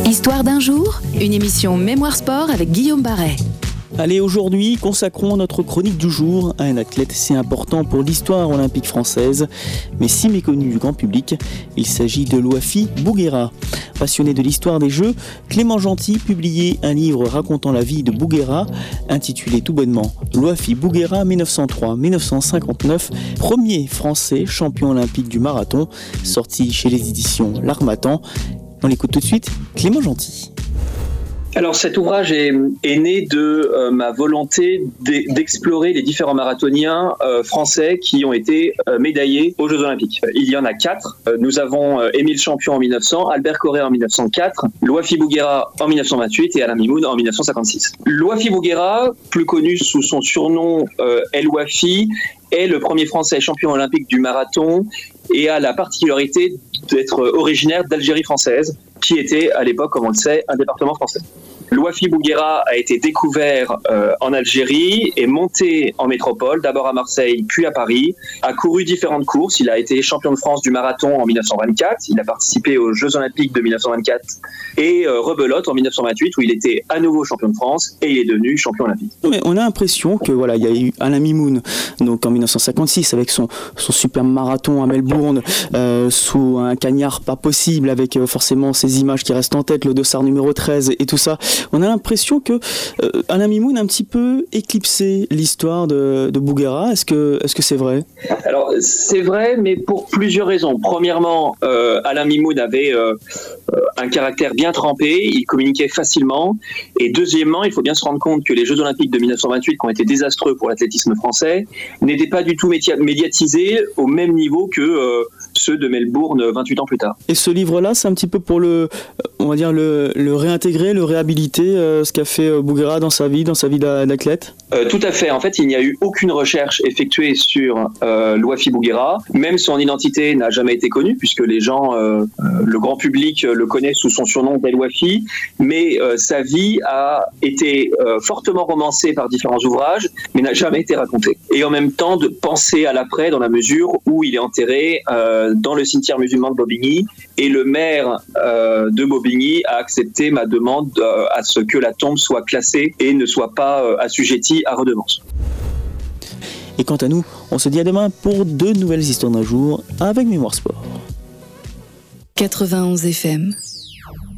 Histoire d'un jour, une émission Mémoire Sport avec Guillaume Barret. Allez, aujourd'hui, consacrons notre chronique du jour à un athlète si important pour l'histoire olympique française, mais si méconnu du grand public. Il s'agit de Loafi Bouguera. Passionné de l'histoire des Jeux, Clément Gentil publiait un livre racontant la vie de Bouguera, intitulé tout bonnement Loafi Bouguera 1903-1959, premier français champion olympique du marathon, sorti chez les éditions L'Harmattan. On l'écoute tout de suite, Clément Gentil. Alors cet ouvrage est né de ma volonté d'explorer les différents marathoniens français qui ont été médaillés aux Jeux Olympiques. Il y en a 4. Nous avons Émile Champion en 1900, Albert Correa en 1904, Loafi Bouguera en 1928 et Alain Mimoun en 1956. Loafi Bouguera, plus connu sous son surnom El Wafi, est le premier français champion olympique du marathon et a la particularité d'être originaire d'Algérie française, qui était à l'époque, comme on le sait, un département français. Loafi Bouguera a été découvert en Algérie et monté en métropole, d'abord à Marseille, puis à Paris, a couru différentes courses. Il a été champion de France du marathon en 1924, il a participé aux Jeux Olympiques de 1924 et rebelote en 1928 où il était à nouveau champion de France et il est devenu champion olympique. Mais on a l'impression que il y a eu Alain Mimoun, donc en 1956 avec son super marathon à Melbourne, sous un cagnard pas possible, avec forcément ces images qui restent en tête, le dossard numéro 13 et tout ça. On a l'impression que Alain Mimoun a un petit peu éclipsé l'histoire de Bouguera. Est-ce que c'est vrai ? Alors c'est vrai, mais pour plusieurs raisons. Premièrement, Alain Mimoun avait un caractère bien trempé, il communiquait facilement. Et deuxièmement, il faut bien se rendre compte que les Jeux Olympiques de 1928, qui ont été désastreux pour l'athlétisme français, n'étaient pas du tout médiatisés au même niveau que ceux de Melbourne 28 ans plus tard. Et ce livre-là, c'est un petit peu pour le réintégrer, le réhabiliter, ce qu'a fait Bouguera dans sa vie d'athlète ? Tout à fait. En fait, il n'y a eu aucune recherche effectuée sur Loafi Bouguera. Même son identité n'a jamais été connue, puisque les gens, le grand public le connaît sous son surnom d'El Wafi. Mais sa vie a été fortement romancée par différents ouvrages, mais n'a jamais été racontée. Et en même temps, de penser à l'après, dans la mesure où il est enterré dans le cimetière musulman de Bobigny. Et le maire de Bobigny a accepté ma demande à ce que la tombe soit classée et ne soit pas assujettie à redevance. Et quant à nous, on se dit à demain pour 2 nouvelles histoires d'un jour avec Mémoire Sport. 91 FM